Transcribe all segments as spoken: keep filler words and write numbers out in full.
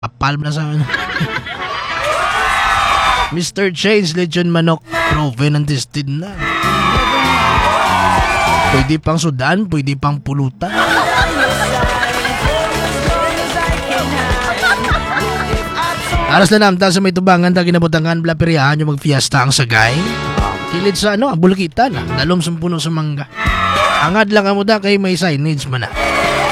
Apal na sa ano. mister Change, lechon manok, proven and tested na. Pwede pang sudan, pwede pang pulutan. Aras na namta sa may tubangan ta ginabutangan blaperiyahan yung magfiesta ang sagay. Kilid sa ano, bulkitan na, dalom sa puno sa mangga. Angad lang amo da kay may signage man na.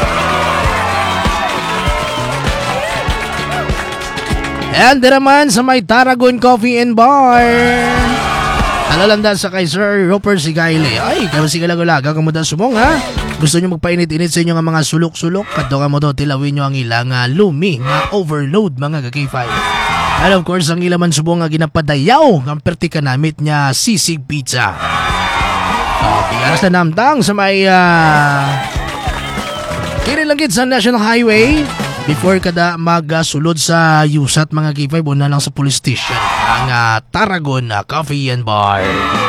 And naman sa may Taragon Coffee and Bar. Alalanda sa kay Sir Roper Sigayle. Ay, kaya sigalago-laga ka mo da sumong ha. Gusto nyo magpainit-init sa inyo nga mga sulok-sulok. Kadto ka mo do, tilawin nyo ang ilang uh, lumi nga overload mga K five. And of course, ang ilaman subong nga ginapadayaw ng pertika namit niya sisig pizza. Okay, aras na namtang sa may uh, kirilagid sa National Highway. Before kada magsulod sa Yusat mga K five, una lang sa police station ang uh, Taragon uh, Coffee and Bar.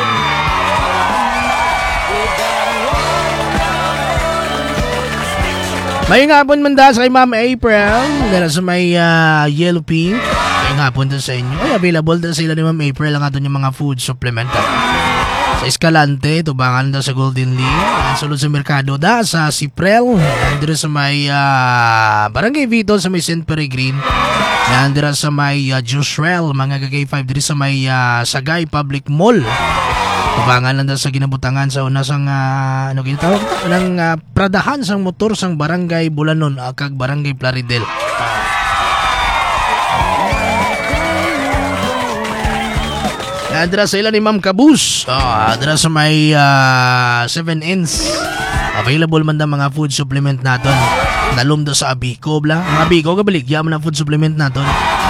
May ngapon man da sa kay Ma'am April, dala sa may uh, yellow pink. May ngapon da sa inyo. Ay, available da sila ni Ma'am April ang ato yung mga food supplement. Sa Escalante, tubangan da sa Golden Leaf. Sulod sa Merkado da sa Ciprel. Nandira sa may uh, Barangay Vito sa may Saint Peregrine. Nandira sa may uh, Jusrel, mga K five. Diri sa may uh, Sagay Public Mall. Tubangan lang da sa ginabutangan sa una sang uh, ano ginatawag? Unang uh, pradahan sang motor sang Barangay Bulanon akag Barangay Plaridel. Adra sa ila ni Ma'am Kabus. Oh, adra sa may uh, seven ins. Available man da mga food supplement naton. Dalom do sa Abico bla. Ang Abico kabaligya man ang food supplement naton.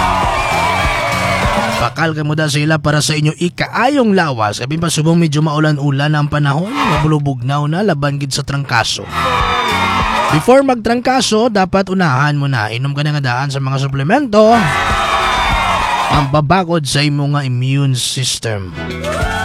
Bakal ka mo da sa ila para sa inyo ikaayong lawas. Sabi pa subong medyo maulan-ulan ang panahon. Mabulubugnaw na laban gid sa trangkaso. Before magtrangkaso, dapat unahan mo na. Inom ka na nga daan sa mga suplemento. Ang babakod sa imong nga immune system.